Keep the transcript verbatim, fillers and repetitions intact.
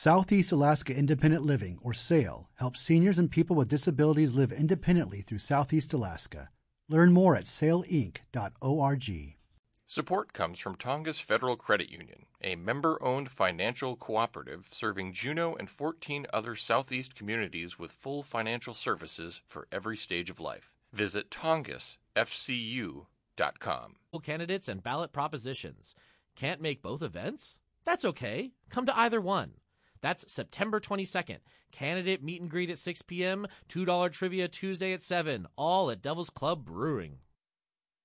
Southeast Alaska Independent Living, or SAIL, helps seniors and people with disabilities live independently through Southeast Alaska. Learn more at sail inc dot org. Support comes from Tongass Federal Credit Union, a member-owned financial cooperative serving Juneau and fourteen other Southeast communities with full financial services for every stage of life. Visit tongass f c u dot com. Candidates and ballot propositions. Can't make both events? That's okay. Come to either one. That's September twenty-second. Candidate meet and greet at six p.m., two dollars trivia Tuesday at seven, all at Devil's Club Brewing.